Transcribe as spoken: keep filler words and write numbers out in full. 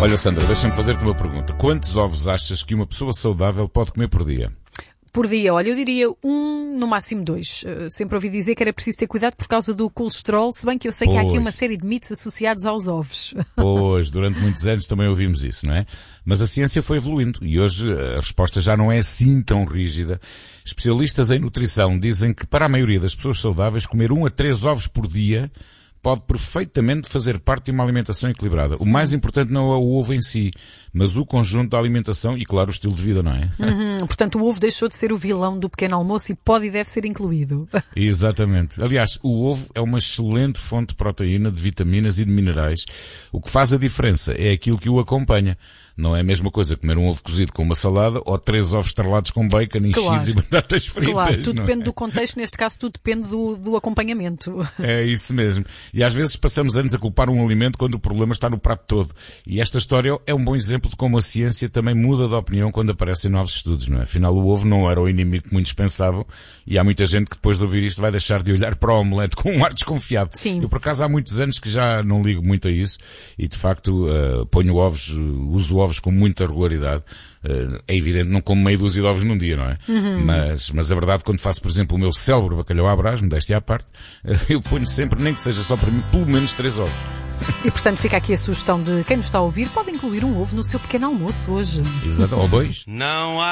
Olha, Sandra, deixa-me fazer-te uma pergunta. Quantos ovos achas que uma pessoa saudável pode comer por dia? Por dia, olha, eu diria um, no máximo dois. Uh, sempre ouvi dizer que era preciso ter cuidado por causa do colesterol, se bem que eu sei Pois. que há aqui uma série de mitos associados aos ovos. Pois, durante muitos anos também ouvimos isso, não é? Mas a ciência foi evoluindo e hoje a resposta já não é assim tão rígida. Especialistas em nutrição dizem que para a maioria das pessoas saudáveis comer um a três ovos por dia pode perfeitamente fazer parte de uma alimentação equilibrada. O mais importante não é o ovo em si, mas o conjunto da alimentação e, claro, o estilo de vida, não é? Uhum, portanto, o ovo deixou de ser o vilão do pequeno almoço e pode e deve ser incluído. Exatamente. Aliás, o ovo é uma excelente fonte de proteína, de vitaminas e de minerais. O que faz a diferença é aquilo que o acompanha. Não é a mesma coisa comer um ovo cozido com uma salada ou três ovos estrelados com bacon, enchidos Claro. e batatas fritas. Claro, tudo não depende é? do contexto, neste caso tudo depende do, do acompanhamento. É isso mesmo. E às vezes passamos anos a culpar um alimento quando o problema está no prato todo. E esta história é um bom exemplo de como a ciência também muda de opinião quando aparecem novos estudos, não é? Afinal, o ovo não era o inimigo que muitos pensavam e há muita gente que depois de ouvir isto vai deixar de olhar para o omelete com um ar desconfiado. Sim. Eu, por acaso, há muitos anos que já não ligo muito a isso e, de facto, uh, ponho ovos, uh, uso ovos com muita regularidade. Uh, é evidente, não como meia dúzia de ovos num dia, não é? Uhum. Mas, mas a verdade, quando faço, por exemplo, o meu célebre bacalhau à Brás, modéstia à parte, uh, eu ponho sempre, nem que seja só para mim, pelo menos três ovos. E portanto fica aqui a sugestão de quem nos está a ouvir pode incluir um ovo no seu pequeno almoço hoje. Exato, ou dois. Não há